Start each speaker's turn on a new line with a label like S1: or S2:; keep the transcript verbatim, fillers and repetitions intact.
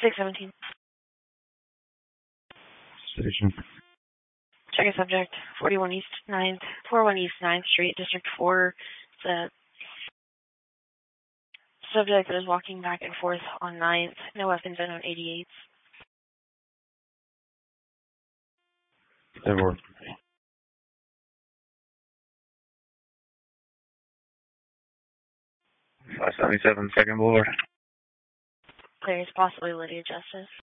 S1: six seventeen.
S2: Station.
S1: Check a subject, forty-one East ninth, forty-one East ninth Street, District four. The subject is walking back and forth on ninth. No weapons in on eighty-eighth.
S2: There were. five seventy-seven, second Boulevard.
S1: Clear as possibly Lydia Justice.